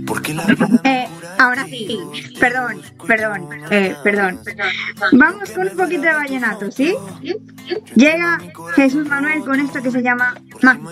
Porque la vida... Ahora sí, perdón. Vamos con un poquito de vallenato, ¿sí? Llega Jesús Manuel con esto que se llama Mágico.